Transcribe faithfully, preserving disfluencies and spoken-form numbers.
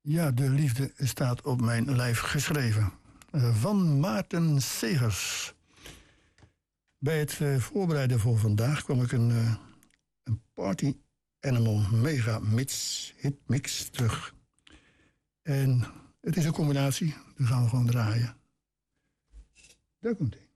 Ja, de liefde staat op mijn lijf geschreven. Uh, van Maarten Segers. Bij het uh, voorbereiden voor vandaag kwam ik een, uh, een Party Animal Mega Mix, hit mix terug. En het is een combinatie, die gaan we gewoon draaien. Daar komt ie.